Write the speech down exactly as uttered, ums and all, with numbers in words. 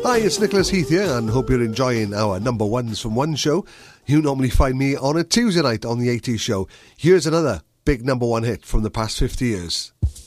Hi, it's Nicholas Heath here, and hope you're enjoying our number ones from one show. You normally find me on a Tuesday night on the eighties show. Here's another big number one hit from the past fifty years.